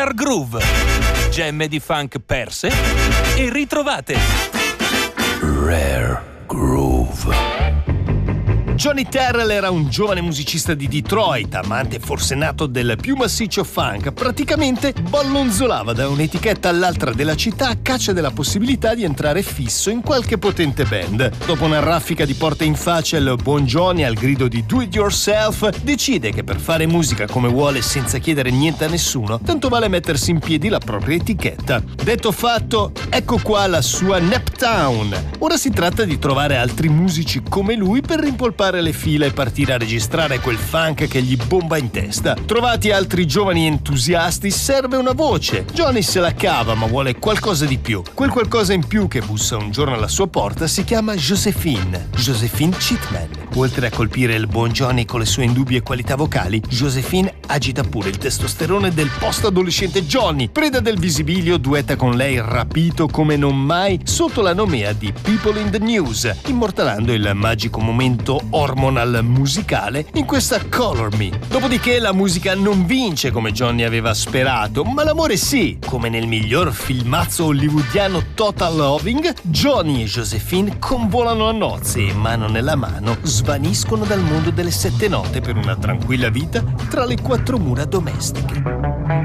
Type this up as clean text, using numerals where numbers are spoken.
Rare Groove, gemme di funk perse e ritrovate. Rare Groove. Johnny Terrell era un giovane musicista di Detroit, amante forsenato del più massiccio funk. Praticamente ballonzolava da un'etichetta all'altra della città a caccia della possibilità di entrare fisso in qualche potente band. Dopo una raffica di porte in faccia, il buon Johnny, al grido di do it yourself, decide che per fare musica come vuole senza chiedere niente a nessuno, tanto vale mettersi in piedi la propria etichetta. Detto fatto, ecco qua la sua Naptown. Ora si tratta di trovare altri musici come lui per rimpolpare le fila e partire a registrare quel funk che gli bomba in testa. Trovati altri giovani entusiasti, serve una voce. Johnny se la cava, ma vuole qualcosa di più. Quel qualcosa in più che bussa un giorno alla sua porta si chiama Josephine Chitman. Oltre a colpire il buon Johnny con le sue indubbie qualità vocali, Josephine agita pure il testosterone del post-adolescente Johnny. Preda del visibilio, duetta con lei rapito come non mai sotto la nomea di People in the News, immortalando il magico momento hormonal musicale in questa Color Me. Dopodiché la musica non vince come Johnny aveva sperato, ma l'amore sì. Come nel miglior filmazzo hollywoodiano Total Loving, Johnny e Josephine convolano a nozze e mano nella mano svaniscono dal mondo delle sette note per una tranquilla vita tra le quattro mura domestiche.